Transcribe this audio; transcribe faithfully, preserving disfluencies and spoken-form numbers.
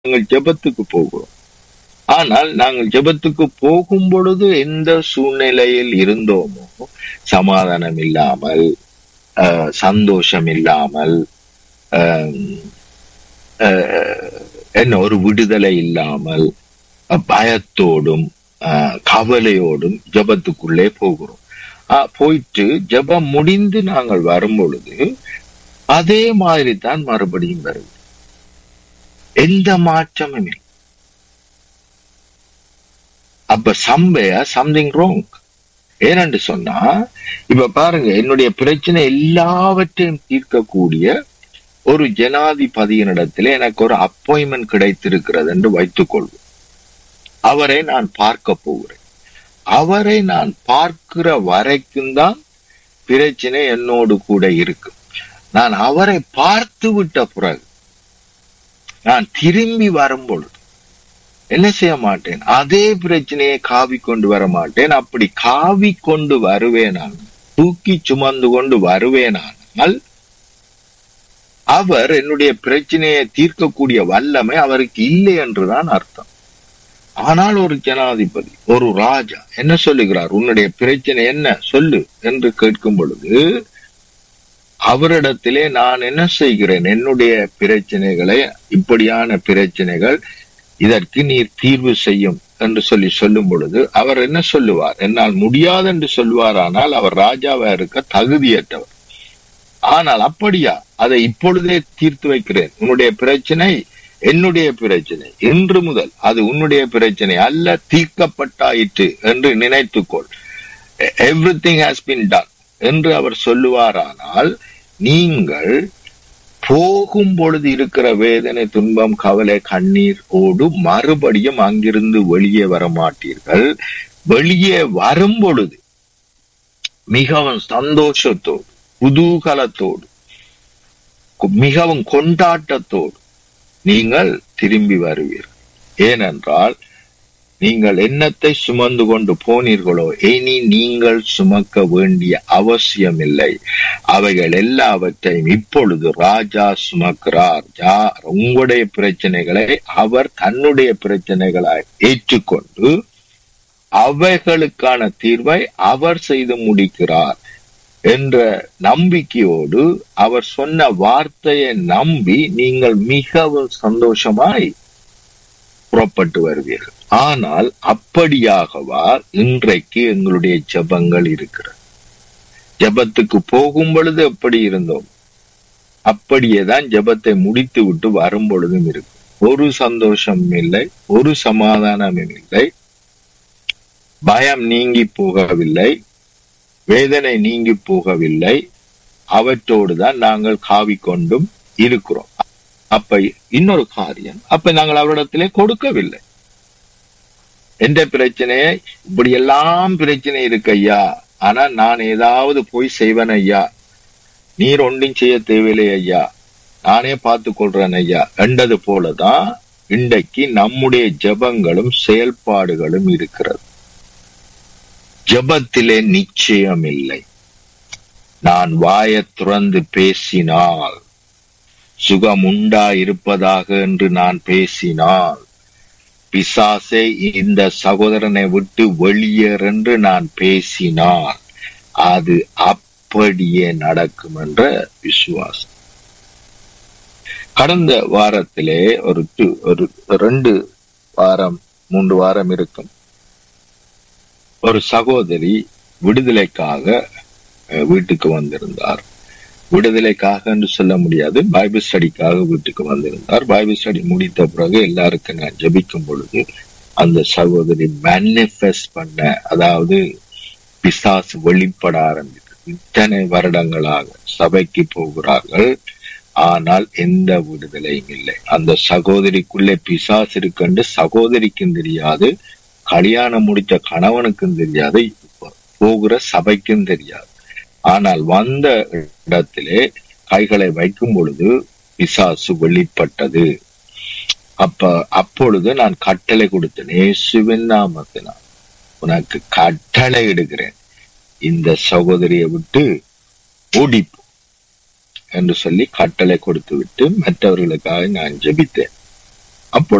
நாங்கள் ஜெபத்துக்கு போகிறோம். ஆனால் நாங்கள் ஜெபத்துக்கு போகும் பொழுது எந்த சூழ்நிலையில் இருந்தோமோ, சமாதானம் இல்லாமல், அஹ் சந்தோஷம் இல்லாமல், என்ன ஒரு விடுதலை இல்லாமல், பயத்தோடும் கவலையோடும் ஜெபத்துக்குள்ளே போகிறோம். போயிட்டு ஜெபம் முடிந்து நாங்கள் வரும் பொழுது அதே மாதிரி தான் மறுபடியும் வருது. எந்த மாற்றமும் இல்லை. அப்ப சம்பையா சம்திங் ராங். ஏனென்று சொன்னா, இப்ப பாருங்க, என்னுடைய பிரச்சனை எல்லாவற்றையும் தீர்க்கக்கூடிய ஒரு ஜனாதிபதியினிடத்துல எனக்கு ஒரு அப்பாயின்மெண்ட் கிடைத்திருக்கிறது என்று வைத்துக் கொள்வோம். அவரை நான் பார்க்க போகிறேன். அவரை நான் பார்க்கிற வரைக்கும் தான் பிரச்சனை என்னோடு கூட இருக்கும். நான் அவரை பார்த்து விட்ட பிறகு நான் திரும்பி வரும் பொழுது என்ன செய்ய மாட்டேன், அதே பிரச்சனையை காவி கொண்டு வர மாட்டேன். அப்படி காவி கொண்டு வருவேனான், தூக்கி சுமந்து கொண்டு வருவேனால் அவர் என்னுடைய பிரச்சனையை தீர்க்கக்கூடிய வல்லமை அவருக்கு இல்லை என்றுதான் அர்த்தம். ஆனால் ஒரு ஜனாதிபதி, ஒரு ராஜா என்ன சொல்லுகிறார், உன்னுடைய பிரச்சனை என்ன சொல்லு என்று கேட்கும் பொழுது அவரிடத்திலே நான் என்ன செய்கிறேன், என்னுடைய பிரச்சனைகளை, இப்படியான பிரச்சனைகள், இதற்கு நீர் தீர்வு செய்யும் என்று சொல்லி சொல்லும் பொழுது அவர் என்ன சொல்லுவார், என்னால் முடியாது என்று சொல்லுவார். ஆனால் அவர் ராஜாவா இருக்க தகுதியற்றவர். ஆனால் அப்படியா, அதை இப்பொழுதே தீர்த்து வைக்கிறேன். உன்னுடைய பிரச்சனை என்னுடைய பிரச்சனை, இன்று முதல் அது உன்னுடைய பிரச்சனை அல்ல, தீர்க்கப்பட்டாயிற்று என்று நினைத்துக்கொள். எவ்ரிதிங் ஹாஸ் பீன் டன் என்று அவர் சொல்லுவாரானால், நீங்கள் போகும் பொழுது இருக்கிற வேதனை, துன்பம், கவலை, கண்ணீர் ஓடு மறுபடியும் அங்கிருந்து வெளியே வர மாட்டீர்கள். வெளியே வரும் பொழுது மிகவும் சந்தோஷத்தோடு, குதூகலத்தோடு, மிகவும் கொண்டாட்டத்தோடு நீங்கள் திரும்பி வருவீர்கள். ஏனென்றால் நீங்கள் என்னத்தை சுமந்து கொண்டு போனீர்களோ இனி நீங்கள் சுமக்க வேண்டிய அவசியம் இல்லை. அவைகள் எல்லாவற்றையும் இப்பொழுது ராஜா சுமக்கிறார். உங்களுடைய பிரச்சனைகளை அவர் தன்னுடைய பிரச்சனைகளாய் ஏற்றுக்கொண்டு அவைகளுக்கான தீர்வை அவர் செய்து முடிக்கிறார் என்ற நம்பிக்கையோடு அவர் சொன்ன வார்த்தையை நம்பி நீங்கள் மிகவும் சந்தோஷமாய் புறப்பட்டு வருவீர்கள். ஆனால் அப்படியாகவா இன்றைக்கு எங்களுடைய ஜெபங்கள் இருக்கிறது? ஜெபத்துக்கு போகும் பொழுது எப்படி இருந்தோம், அப்படியேதான் ஜெபத்தை முடித்து விட்டு வரும் பொழுதும் இருக்கு. ஒரு சந்தோஷம் இல்லை, ஒரு சமாதானமும் இல்லை, பயம் நீங்கி போகவில்லை, வேதனை நீங்கி போகவில்லை. அவற்றோடுதான் நாங்கள் காவிக்கொண்டும் இருக்கிறோம். அப்ப இன்னொரு காரியம், அப்ப நாங்கள் அவரிடத்திலே கொடுக்கவில்லை. எந்த பிரச்சனையை, இப்படி எல்லாம் பிரச்சனை இருக்கு ஐயா, ஆனா நான் ஏதாவது போய் செய்வேன் ஐயா, நீர் ஒன்றும் செய்ய தேவையில்லை ஐயா, நானே பார்த்து கொள்றேன் ஐயா என்றது போலதான் இன்றைக்கு நம்முடைய ஜெபங்களும் செயல்பாடுகளும் இருக்கிறது. ஜெபத்திலே நிச்சயம் இல்லை. நான் வாயை துறந்து பேசினால், சுகம் உண்டா இருப்பதாக என்று நான் பேசினால், பிசாசே இந்த சகோதரனை விட்டு வெளியேறு என்று நான் பேசினால் அது அப்படியே நடக்கும் என்ற விசுவாசம். கடந்த வாரத்திலே ஒரு ஒரு ரெண்டு வாரம் மூன்று வாரம் இருக்கும், ஒரு சகோதரி விடுதலைக்காக வீட்டுக்கு வந்திருந்தார். விடுதலைக்காக என்று சொல்ல முடியாது, பைபிள் ஸ்டடிக்காக வீட்டுக்கு வந்திருந்தார். பைபிள் ஸ்டடி முடித்த பிறகு எல்லாருக்கும் நான் ஜெபிக்கும் பொழுது அந்த சகோதரி மேனிஃபெஸ்ட் பண்ண, அதாவது பிசாசு வெளிப்பட ஆரம்பித்தது. இத்தனை வருடங்களாக சபைக்கு போகிறார்கள், ஆனால் எந்த விடுதலையும் இல்லை. அந்த சகோதரிக்குள்ளே பிசாசு இருக்குன்னு சகோதரிக்கும் தெரியாது, கல்யாணம் முடித்த கணவனுக்கும் தெரியாது, போகிற சபைக்கும் தெரியாது. ஆனால் வந்த இடத்திலே கைகளை வைக்கும் பொழுது பிசாசு வெளிப்பட்டது. அப்ப அப்பொழுது நான் கட்டளை கொடுத்தேன், இயேசுவின் நாமத்தினால் உனக்கு கட்டளை இடுகிறேன், இந்த சகோதரியை விட்டு ஓடிப்போ என்று சொல்லி கட்டளை கொடுத்து விட்டு மற்றவர்களுக்காக நான் ஜெபித்தேன். அப்பொழுது